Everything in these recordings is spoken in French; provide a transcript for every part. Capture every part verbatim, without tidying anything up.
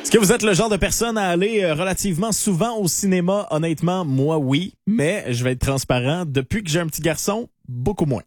Est-ce que vous êtes le genre de personne à aller euh, relativement souvent au cinéma? Honnêtement, moi, oui. Mais je vais être transparent. Depuis que j'ai un petit garçon, beaucoup moins.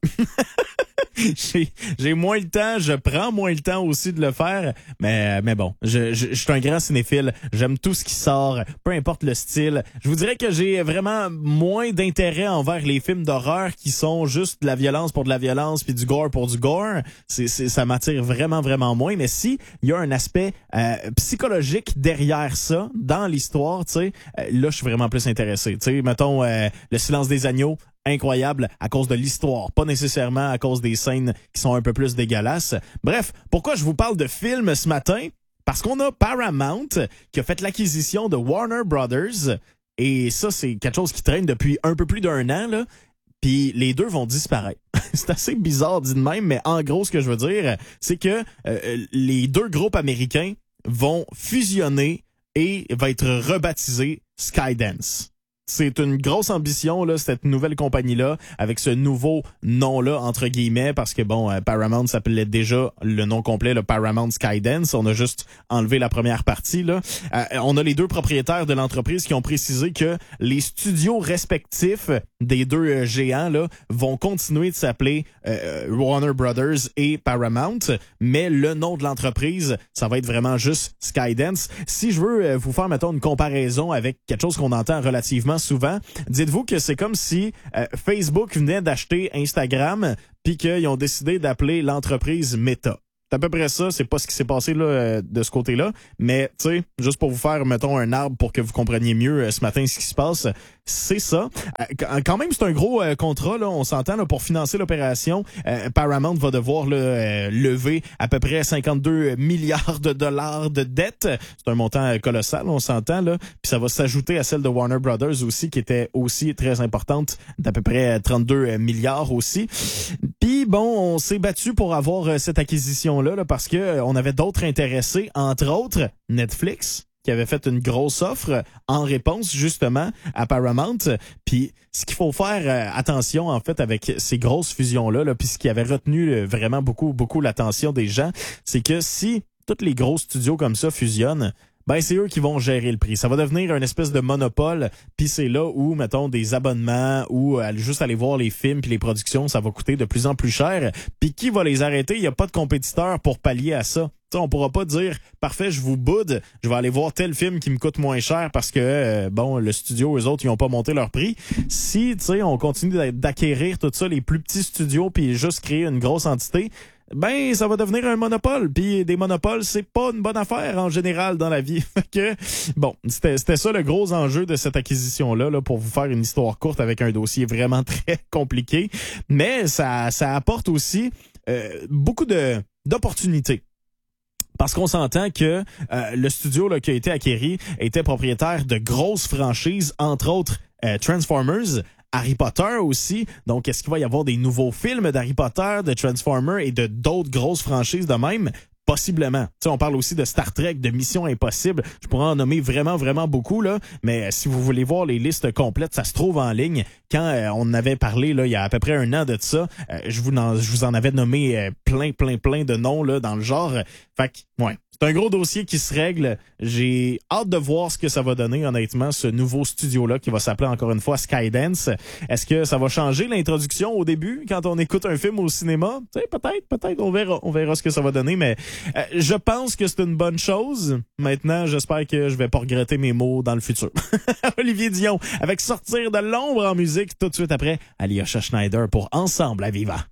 j'ai, j'ai moins le temps, je prends moins le temps aussi de le faire, mais mais bon, je, je, je suis un grand cinéphile, j'aime tout ce qui sort, peu importe le style. Je vous dirais que j'ai vraiment moins d'intérêt envers les films d'horreur qui sont juste de la violence pour de la violence puis du gore pour du gore. C'est, c'est ça m'attire vraiment vraiment moins, mais si il y a un aspect euh, psychologique derrière ça dans l'histoire, tu sais, euh, là je suis vraiment plus intéressé. Tu sais, mettons euh, Le Silence des agneaux, incroyable à cause de l'histoire, pas nécessairement à cause des scènes qui sont un peu plus dégueulasses. Bref, pourquoi je vous parle de films ce matin? Parce qu'on a Paramount qui a fait l'acquisition de Warner Brothers et ça, c'est quelque chose qui traîne depuis un peu plus d'un an, là. Puis les deux vont disparaître. C'est assez bizarre dit de même, mais en gros, ce que je veux dire, c'est que euh, les deux groupes américains vont fusionner et va être rebaptisé Skydance. C'est une grosse ambition, là, cette nouvelle compagnie-là, avec ce nouveau nom-là, entre guillemets, parce que, bon, euh, Paramount s'appelait déjà le nom complet, le Paramount Skydance. On a juste enlevé la première partie, là. Euh, on a les deux propriétaires de l'entreprise qui ont précisé que les studios respectifs des deux euh, géants, là, vont continuer de s'appeler euh, Warner Brothers et Paramount, mais le nom de l'entreprise, ça va être vraiment juste Skydance. Si je veux euh, vous faire, mettons, une comparaison avec quelque chose qu'on entend relativement souvent, dites-vous que c'est comme si euh, Facebook venait d'acheter Instagram puis qu'ils ont décidé d'appeler l'entreprise Meta. C'est à peu près ça, c'est pas ce qui s'est passé là euh, de ce côté-là, mais tu sais, juste pour vous faire, mettons, un arbre pour que vous compreniez mieux euh, ce matin ce qui se passe, c'est ça. Euh, quand même, c'est un gros euh, contrat, là, on s'entend, là, pour financer l'opération. Euh, Paramount va devoir là, euh, lever à peu près cinquante-deux milliards de dollars de dette. C'est un montant euh, colossal, on s'entend, là. Puis ça va s'ajouter à celle de Warner Brothers aussi, qui était aussi très importante, d'à peu près trente-deux milliards aussi. Puis bon, on s'est battu pour avoir euh, cette acquisition Là, là, parce que euh, on avait d'autres intéressés, entre autres Netflix, qui avait fait une grosse offre en réponse justement à Paramount. Puis ce qu'il faut faire euh, attention en fait avec ces grosses fusions-là, là, puis ce qui avait retenu euh, vraiment beaucoup, beaucoup l'attention des gens, c'est que si tous les gros studios comme ça fusionnent, ben c'est eux qui vont gérer le prix. Ça va devenir une espèce de monopole, puis c'est là où, mettons, des abonnements ou euh, juste aller voir les films puis les productions, ça va coûter de plus en plus cher. Puis qui va les arrêter? Il n'y a pas de compétiteur pour pallier à ça. T'sais, on pourra pas dire parfait, je vous boude, je vais aller voir tel film qui me coûte moins cher parce que euh, bon, le studio, eux autres, ils ont pas monté leur prix. Si tu sais, on continue d'acquérir tout ça, les plus petits studios, puis juste créer une grosse entité, ben ça va devenir un monopole. Puis des monopoles, c'est pas une bonne affaire en général dans la vie. que bon, c'était c'était ça le gros enjeu de cette acquisition là, là pour vous faire une histoire courte avec un dossier vraiment très compliqué, mais ça ça apporte aussi euh, beaucoup de d'opportunités. Parce qu'on s'entend que euh, le studio là, qui a été acquéri était propriétaire de grosses franchises, entre autres euh, Transformers, Harry Potter aussi. Donc, est-ce qu'il va y avoir des nouveaux films d'Harry Potter, de Transformers et de d'autres grosses franchises de même? Possiblement. Tu sais, on parle aussi de Star Trek, de Mission Impossible. Je pourrais en nommer vraiment, vraiment beaucoup, là. Mais si vous voulez voir les listes complètes, ça se trouve en ligne. Quand euh, on avait parlé, là, il y a à peu près un an de ça, euh, je vous en, je vous en avais nommé euh, plein, plein, plein de noms, là, dans le genre. Fait que, ouais. C'est un gros dossier qui se règle. J'ai hâte de voir ce que ça va donner, honnêtement, ce nouveau studio-là qui va s'appeler encore une fois Skydance. Est-ce que ça va changer l'introduction au début quand on écoute un film au cinéma? Tu sais, peut-être, peut-être, on verra. On verra ce que ça va donner, mais euh, je pense que c'est une bonne chose. Maintenant, j'espère que je vais pas regretter mes mots dans le futur. Olivier Dion, avec Sortir de l'ombre en musique, tout de suite après, Alyosha Schneider pour Ensemble à Viva.